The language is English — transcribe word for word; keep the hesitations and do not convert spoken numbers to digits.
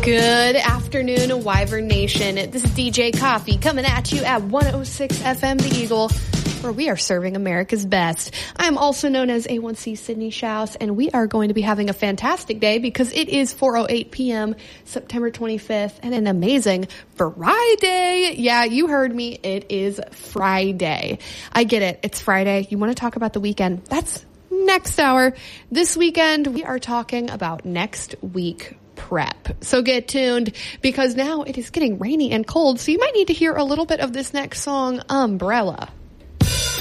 Good afternoon, Wyvern Nation. This is D J Coffee coming at you at one oh six F M The Eagle, where we are serving America's best. I am also known as A one C Sydney Schaus, and we are going to be having a fantastic day because it is four oh eight p.m. September twenty-fifth, and an amazing Friday. Yeah, you heard me. It is Friday. I get it. It's Friday. You want to talk about the weekend. That's next hour. This weekend, we are talking about next week prep. So get tuned because now it is getting rainy and cold, so you might need to hear a little bit of this next song, Umbrella.